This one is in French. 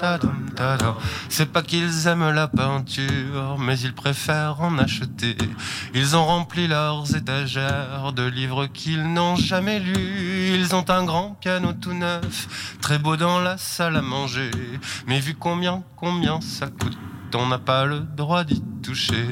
C'est pas qu'ils aiment la peinture, mais ils préfèrent en acheter. Ils ont rempli leurs étagères de livres qu'ils n'ont jamais lus. Ils ont un grand piano tout neuf, très beau dans la salle à manger. Mais vu combien ça coûte, on n'a pas le droit d'y toucher.